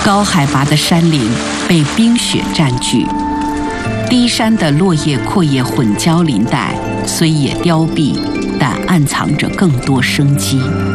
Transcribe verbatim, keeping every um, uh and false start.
高海拔的山林被冰雪占据，低山的落叶阔叶混交林带虽也凋敝，但暗藏着更多生机。